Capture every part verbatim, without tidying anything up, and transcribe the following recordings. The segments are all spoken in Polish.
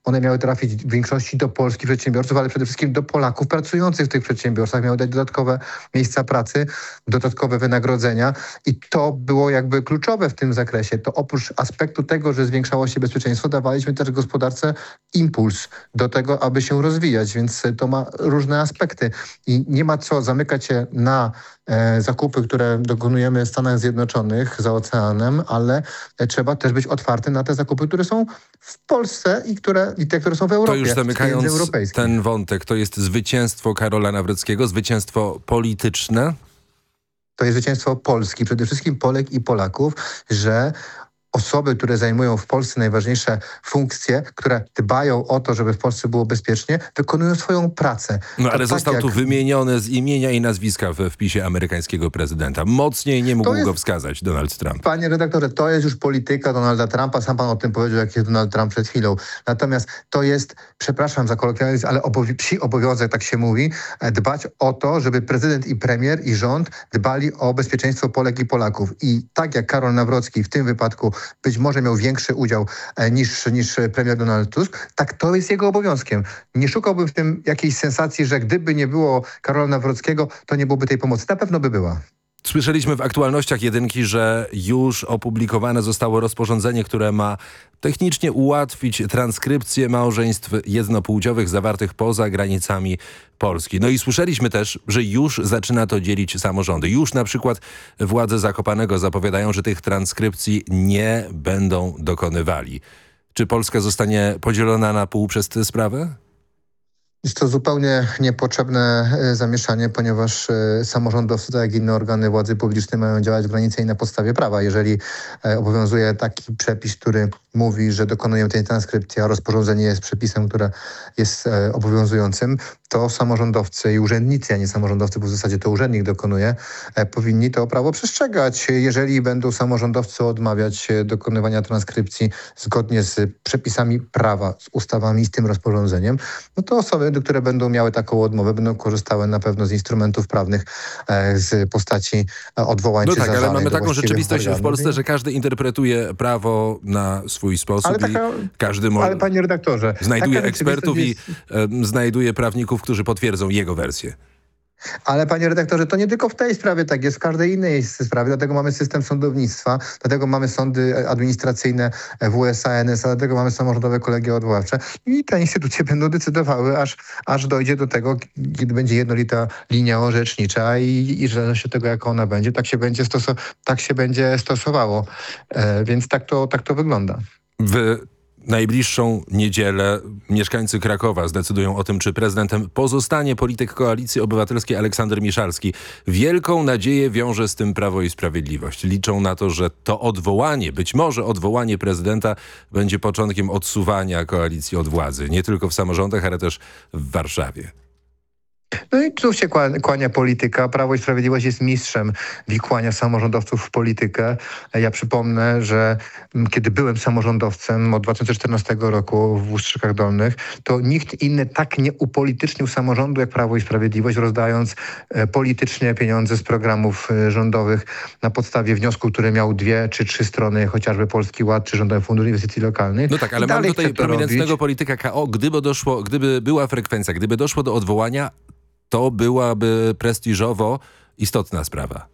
one miały trafić w większości do polskich przedsiębiorców, ale przede wszystkim do Polaków pracujących w tych przedsiębiorstwach. Miały dać dodatkowe miejsca pracy, dodatkowe wynagrodzenia i to było jakby kluczowe w tym zakresie. To oprócz aspektu tego, że zwiększało się bezpieczeństwo, dawaliśmy też gospodarce impuls do tego, aby się rozwijać, więc to ma różne aspekty i nie ma co zamykać się na e, zakupy, które dokonujemy w Stanach Zjednoczonych za oceanem, ale e, trzeba też być otwarty na te zakupy, które są w Polsce i, które, i te, które są w Europie. To już zamykając ten wątek, to jest zwycięstwo Karola Nawrockiego, zwycięstwo polityczne? To jest zwycięstwo Polski, przede wszystkim Polek i Polaków, że osoby, które zajmują w Polsce najważniejsze funkcje, które dbają o to, żeby w Polsce było bezpiecznie, wykonują swoją pracę. No ale tak został jak... tu wymieniony z imienia i nazwiska w wpisie amerykańskiego prezydenta. Mocniej nie mógł jest... go wskazać Donald Trump. Panie redaktorze, to jest już polityka Donalda Trumpa. Sam pan o tym powiedział, jak jest Donald Trump przed chwilą. Natomiast to jest, przepraszam za kolokwializm, ale obowi- psi obowiązek, tak się mówi, dbać o to, żeby prezydent i premier i rząd dbali o bezpieczeństwo Polek i Polaków. I tak jak Karol Nawrocki w tym wypadku być może miał większy udział e, niż, niż premier Donald Tusk, tak to jest jego obowiązkiem. Nie szukałbym w tym jakiejś sensacji, że gdyby nie było Karola Nawrockiego, to nie byłoby tej pomocy. Na pewno by była. Słyszeliśmy w aktualnościach jedynki, że już opublikowane zostało rozporządzenie, które ma technicznie ułatwić transkrypcję małżeństw jednopłciowych zawartych poza granicami Polski. No i słyszeliśmy też, że już zaczyna to dzielić samorządy. Już na przykład władze Zakopanego zapowiadają, że tych transkrypcji nie będą dokonywali. Czy Polska zostanie podzielona na pół przez tę sprawę? Jest to zupełnie niepotrzebne e, zamieszanie, ponieważ e, samorządowcy, tak jak inne organy władzy publicznej, mają działać w granicy i na podstawie prawa. Jeżeli e, obowiązuje taki przepis, który mówi, że dokonują tej transkrypcji, a rozporządzenie jest przepisem, które jest e, obowiązującym, to samorządowcy i urzędnicy, a nie samorządowcy, bo w zasadzie to urzędnik dokonuje, e, powinni to prawo przestrzegać. Jeżeli będą samorządowcy odmawiać e, dokonywania transkrypcji zgodnie z przepisami prawa, z ustawami, z tym rozporządzeniem, no to osoby, które będą miały taką odmowę, będą korzystały na pewno z instrumentów prawnych, e, z postaci odwołań no czy tak, zażaleń. ale mamy taką rzeczywistość organów. w Polsce, że każdy interpretuje prawo na swój sposób ale taka, i każdy może... Ale panie redaktorze... Znajduje ekspertów jest... i e, znajduje prawników, którzy potwierdzą jego wersję. Ale panie redaktorze, to nie tylko w tej sprawie tak jest, w każdej innej sprawie, dlatego mamy system sądownictwa, dlatego mamy sądy administracyjne W S A, N S A, dlatego mamy samorządowe kolegia odwoławcze i te instytucje będą decydowały, aż, aż dojdzie do tego, kiedy będzie jednolita linia orzecznicza i, i że się tego, jaka ona będzie, tak się będzie, stoso- tak się będzie stosowało. E, więc tak to, tak to wygląda. W najbliższą niedzielę mieszkańcy Krakowa zdecydują o tym, czy prezydentem pozostanie polityk Koalicji Obywatelskiej Aleksander Miszalski. Wielką nadzieję wiąże z tym Prawo i Sprawiedliwość. Liczą na to, że to odwołanie, być może odwołanie prezydenta będzie początkiem odsuwania koalicji od władzy. Nie tylko w samorządach, ale też w Warszawie. No i tu się kłania polityka. Prawo i Sprawiedliwość jest mistrzem wikłania samorządowców w politykę. Ja przypomnę, że kiedy byłem samorządowcem od dwa tysiące czternastego roku w Ustrzykach Dolnych, to nikt inny tak nie upolitycznił samorządu jak Prawo i Sprawiedliwość, rozdając politycznie pieniądze z programów rządowych na podstawie wniosku, który miał dwie czy trzy strony, chociażby Polski Ład czy Rządowy Fundusz Inwestycji Lokalnych. No tak, ale mamy tutaj prominentnego polityka K O. Gdyby doszło, gdyby była frekwencja, gdyby doszło do odwołania, to byłaby prestiżowo istotna sprawa.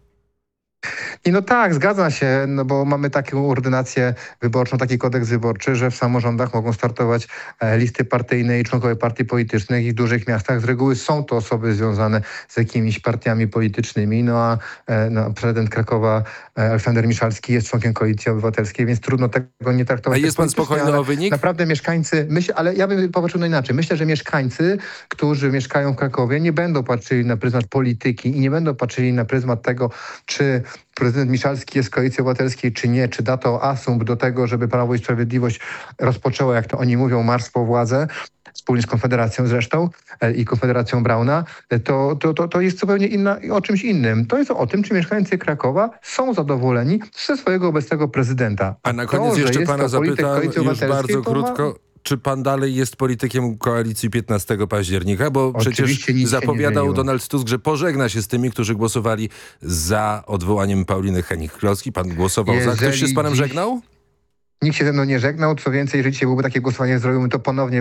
I no tak, zgadza się, no bo mamy taką ordynację wyborczą, taki kodeks wyborczy, że w samorządach mogą startować e, listy partyjne i członkowie partii politycznych i w dużych miastach z reguły są to osoby związane z jakimiś partiami politycznymi, no a e, no, prezydent Krakowa e, Aleksander Miszalski jest członkiem Koalicji Obywatelskiej, więc trudno tego nie traktować. A jest pan spokojny o wynik? Naprawdę mieszkańcy, myśl, ale ja bym popatrzył no inaczej. Myślę, że mieszkańcy, którzy mieszkają w Krakowie, nie będą patrzyli na pryzmat polityki i nie będą patrzyli na pryzmat tego, czy prezydent Miszalski jest z Koalicji Obywatelskiej, czy nie, czy da to asumpt do tego, żeby Prawo i Sprawiedliwość rozpoczęło, jak to oni mówią, marsz po władzę, wspólnie z Konfederacją zresztą e, i Konfederacją Brauna, e, to, to, to, to jest zupełnie inna, o czymś innym. To jest o tym, czy mieszkańcy Krakowa są zadowoleni ze swojego obecnego prezydenta. A na koniec to, jeszcze pana zapytam już bardzo krótko. Ma... Czy pan dalej jest politykiem koalicji piętnastego października? Bo Oczywiście przecież zapowiadał Donald Tusk, że pożegna się z tymi, którzy głosowali za odwołaniem Pauliny Hennig-Kloski. Pan głosował Jeżeli za. Ktoś się z panem dziś... żegnał? Nikt się ze mną nie żegnał. Co więcej, jeżeli dzisiaj byłoby takie głosowanie, zrobimy to ponownie.